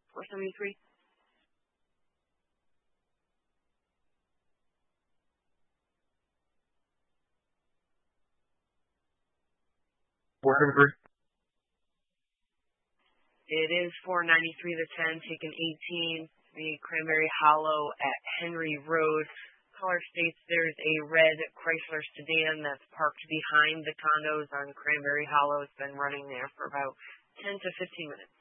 473. It is 493 to 10, taken 18, the Cranberry Hollow at Henry Road. Caller states there's a red Chrysler sedan that's parked behind the condos on Cranberry Hollow. It's been running there for about 10 to 15 minutes.